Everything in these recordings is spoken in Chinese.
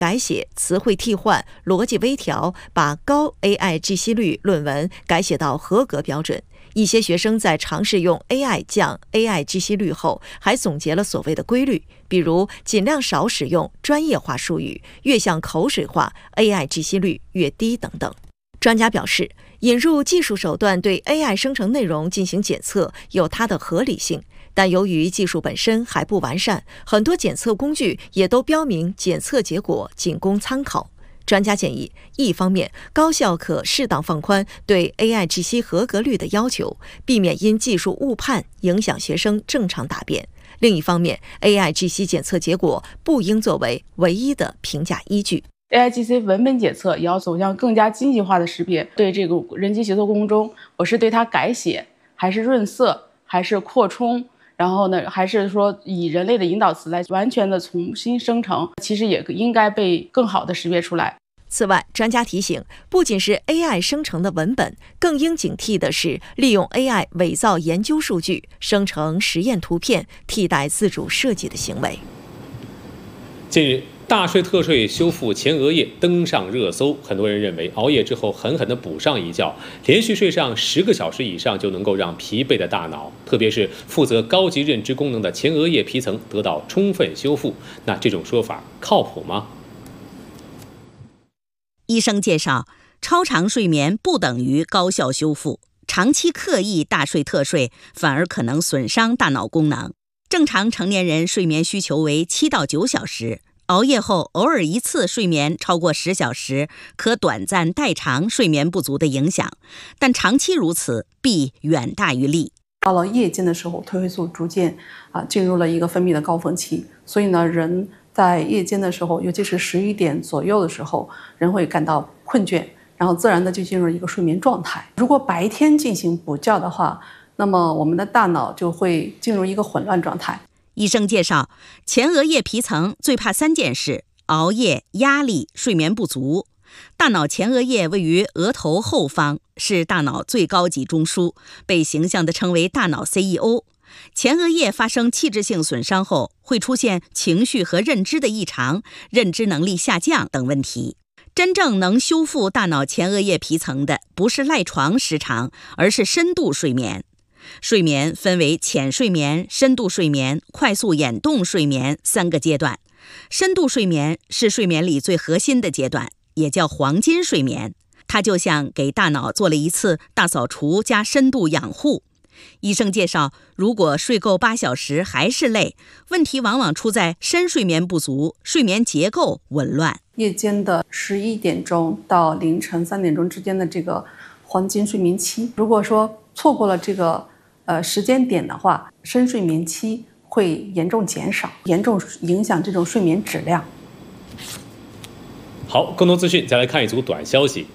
改写、词汇替换、逻辑微调，把高 AI 记息率论文改写到合格标准。一些学生在尝试用 AI 降 AI 记息率后，还总结了所谓的规律，比如尽量少使用专业化术语，越像口水话 ，AI 记息率越低等等。专家表示，引入技术手段对 AI 生成内容进行检测有它的合理性，但由于技术本身还不完善，很多检测工具也都标明检测结果仅供参考。专家建议，一方面，高校可适当放宽对 AI 记息合格率的要求，避免因技术误判影响学生正常答辩；另一方面 ，AI 记息检测结果不应作为唯一的评价依据。 AIGC 文本检测也要走向更加精细化的识别。对这个人机协作过程中，我是对它改写，还是润色，还是扩充，然后呢，还是说以人类的引导词来完全的重新生成，其实也应该被更好的识别出来。 此外，专家提醒，不仅是 AI 生成的文本，更应警惕的是利用 AI 伪造研究数据、生成实验图片，替代自主设计的行为。 近日，大睡特睡修复前额叶登上热搜，很多人认为熬夜之后狠狠地补上一觉，连续睡上10个小时以上就能够让疲惫的大脑，特别是负责高级认知功能的前额叶皮层得到充分修复。那这种说法靠谱吗？ 医生介绍，超长睡眠不等于高效修复，长期刻意大睡特睡反而可能损伤大脑功能。正常成年人睡眠需求为7到9小时，熬夜后偶尔一次睡眠超过10小时，可短暂代偿睡眠不足的影响，但长期如此，弊远大于利。 到了夜间的时候，褪黑素逐渐进入了一个分泌的高峰期，所以呢，人在夜间的时候，尤其是11点左右的时候，人会感到困倦，然后自然的就进入一个睡眠状态。如果白天进行补觉的话，那么我们的大脑就会进入一个混乱状态。 医生介绍，前额叶皮层最怕3件事：熬夜、压力、睡眠不足。大脑前额叶位于额头后方，是大脑最高级中枢，被形象地称为大脑 CEO。前额叶发生器质性损伤后，会出现情绪和认知的异常、认知能力下降等问题。真正能修复大脑前额叶皮层的，不是赖床时长，而是深度睡眠。睡眠分为浅睡眠、深度睡眠、快速眼动睡眠3个阶段。深度睡眠是睡眠里最核心的阶段，也叫黄金睡眠。它就像给大脑做了一次大扫除加深度养护。医生介绍，如果睡够8小时还是累，问题往往出在深睡眠不足，睡眠结构紊乱。 夜间的11点钟到凌晨3点钟之间的这个黄金睡眠期，如果说错过了这个时间点的话，深睡眠期会严重减少，严重影响这种睡眠质量。 好，更多资讯再来看一组短消息。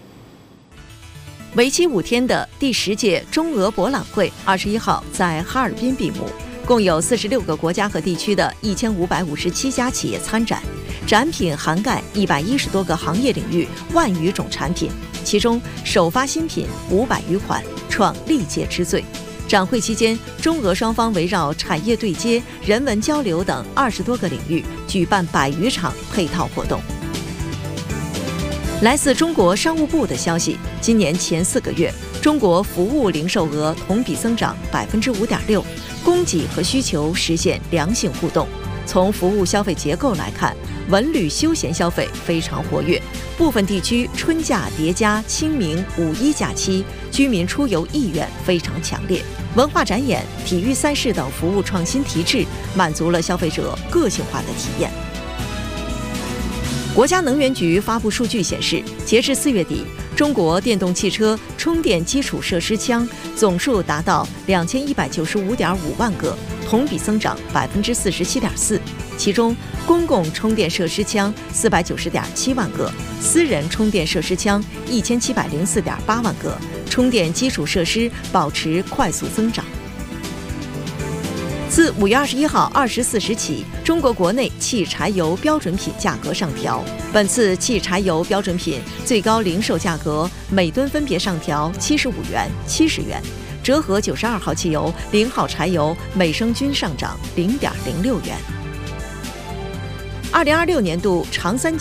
为期5天的第10届中俄博览会21号在哈尔滨闭幕，共有46个国家和地区的1557家企业参展，展品涵盖110多个行业领域，10000余种产品，其中首发新品500余款，创历届之最。展会期间，中俄双方围绕产业对接、人文交流等20多个领域，举办100余场配套活动。来自中国商务部的消息，今年前4个月，中国服务零售额同比增长5.6%，供给和需求实现良性互动。从服务消费结构来看，文旅休闲消费非常活跃，部分地区春假叠加清明、5·1假期，居民出游意愿非常强烈。文化展演、体育赛事等服务创新提质，满足了消费者个性化的体验。国家能源局发布数据显示，截至4月底，中国电动汽车充电基础设施枪总数达到2195.5万个，同比增长47.4%。其中，公共充电设施枪490.7万个，私人充电设施枪1704.8万个，充电基础设施保持快速增长。自5月21号24时起，中国国内汽柴油标准品价格上调。本次汽柴油标准品最高零售价格每吨分别上调75元、70元，折合92号汽油、0号柴油每升均上涨0.06元。2026年度长三角